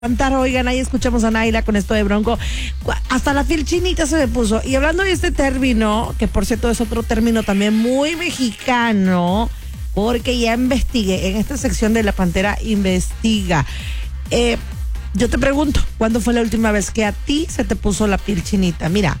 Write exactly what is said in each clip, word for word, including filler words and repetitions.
Cantar, oigan, ahí escuchamos a Naila con esto de Bronco. Hasta la piel chinita se me puso. Y hablando de este término, que por cierto es otro término también muy mexicano, porque ya investigué en esta sección de La Pantera Investiga. Eh, yo te pregunto, ¿cuándo fue la última vez que a ti se te puso la piel chinita? Mira,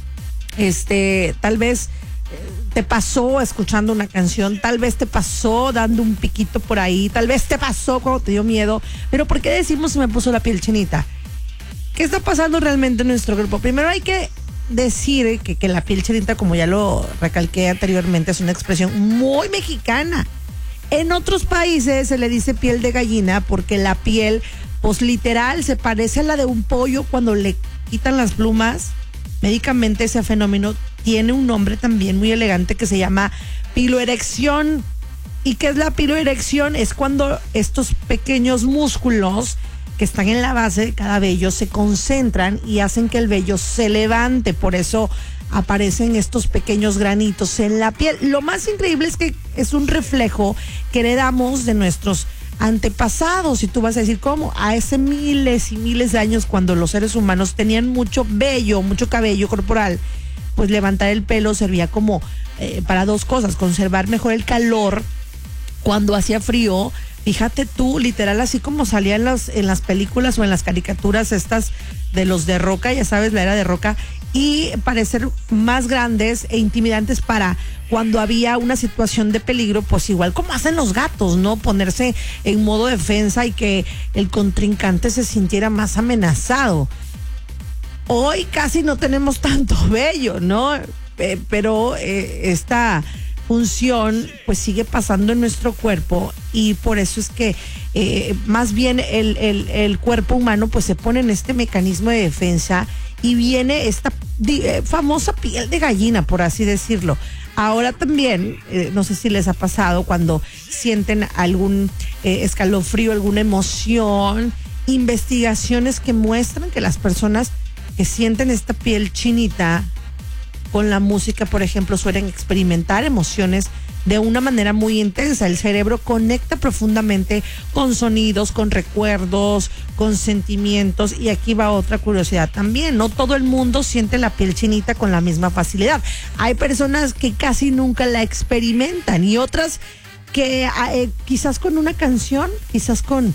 este, tal vez te pasó escuchando una canción, tal vez te pasó dando un piquito por ahí, tal vez te pasó cuando te dio miedo, pero ¿por qué decimos se me puso la piel chinita? ¿Qué está pasando realmente en nuestro grupo? Primero hay que decir que, que la piel chinita, como ya lo recalqué anteriormente, es una expresión muy mexicana. En otros países se le dice piel de gallina porque la piel, pues literal, se parece a la de un pollo cuando le quitan las plumas. Médicamente ese fenómeno tiene un nombre también muy elegante que se llama piloerección. ¿Y qué es la piloerección? Es cuando estos pequeños músculos que están en la base de cada vello se concentran y hacen que el vello se levante. Por eso aparecen estos pequeños granitos en la piel. Lo más increíble es que es un reflejo que heredamos de nuestros antepasados. Y tú vas a decir, ¿cómo? A hace miles y miles de años, cuando los seres humanos tenían mucho vello, mucho cabello corporal, pues levantar el pelo servía como eh, para dos cosas: conservar mejor el calor cuando hacía frío. Fíjate tú, literal, así como salía en las, en las películas o en las caricaturas estas de los de Roca, ya sabes, la era de Roca, y parecer más grandes e intimidantes para cuando había una situación de peligro, pues igual como hacen los gatos, ¿no? Ponerse en modo defensa y que el contrincante se sintiera más amenazado. Hoy casi no tenemos tanto vello, ¿no? Eh, pero eh, esta función pues sigue pasando en nuestro cuerpo, y por eso es que eh, más bien el, el, el cuerpo humano pues se pone en este mecanismo de defensa y viene esta eh, famosa piel de gallina, por así decirlo. Ahora también, eh, no sé si les ha pasado cuando sienten algún eh, escalofrío, alguna emoción, investigaciones que muestran que las personas que sienten esta piel chinita con la música, por ejemplo, suelen experimentar emociones de una manera muy intensa. El cerebro conecta profundamente con sonidos, con recuerdos, con sentimientos. Y aquí va otra curiosidad también: no todo el mundo siente la piel chinita con la misma facilidad. Hay personas que casi nunca la experimentan, y otras que eh, quizás con una canción, quizás con,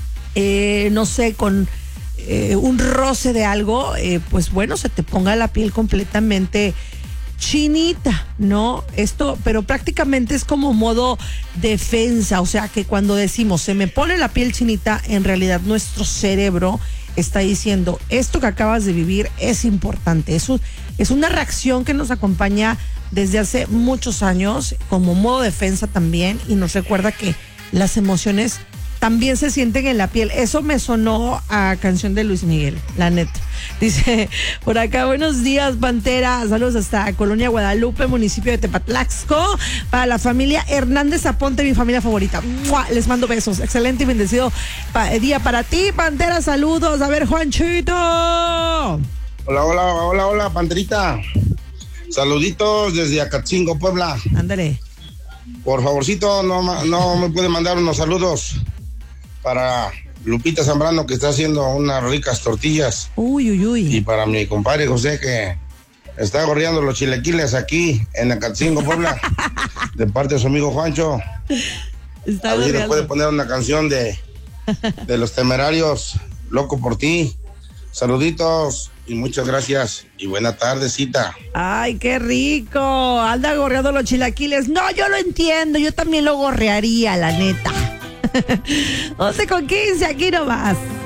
eh, no sé, con Eh, un roce de algo, eh, pues bueno, se te ponga la piel completamente chinita, ¿no? Esto, pero prácticamente es como modo defensa. O sea que cuando decimos se me pone la piel chinita, en realidad nuestro cerebro está diciendo: esto que acabas de vivir es importante. Eso es una reacción que nos acompaña desde hace muchos años como modo defensa también, y nos recuerda que las emociones también se sienten en la piel. Eso me sonó a canción de Luis Miguel, la neta. Dice por acá: buenos días, Pantera, saludos hasta Colonia Guadalupe, municipio de Tepatlaxco, para la familia Hernández Aponte, mi familia favorita. ¡Mua! Les mando besos. Excelente y bendecido pa- día para ti, Pantera, saludos. A ver, Juanchito. Hola, hola, hola, hola, Panterita. Saluditos desde Acatzingo, Puebla. Ándale. Por favorcito, no, no me puede mandar unos saludos para Lupita Zambrano, que está haciendo unas ricas tortillas. Uy, uy, uy. Y para mi compadre José, que está gorreando los chilequiles aquí en Acatzingo, Puebla, de parte de su amigo Juancho. Está a ver si le gorreando. puede poner una canción de, de Los Temerarios, Loco por ti. Saluditos y muchas gracias y buena tardecita. Ay, qué rico. Anda gorreando los chilaquiles. No, yo lo entiendo. Yo también lo gorrearía, la neta. once con quince, aquí nomás.